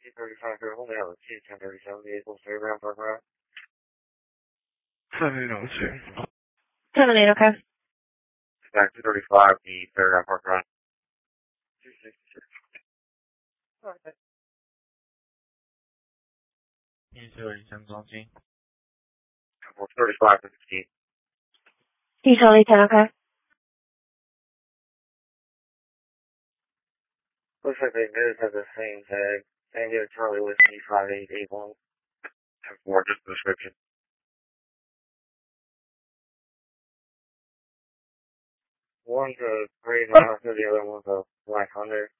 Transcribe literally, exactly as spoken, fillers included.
two thirty-five here, only have a two ten thirty-seven vehicles, Fairground Park Road. seven eight oh two. seven eight, okay. Back two thirty-five, the Fairground Park Road. two sixty-six. Okay. 一九一三中心。 four thirty-five, fifteen. Detail eight ten, okay. Looks like they both have the same tag. Same here, Charlie Whiskey five eight eight one. Have more just the description. One's a gray Honda, the other one's a black Honda.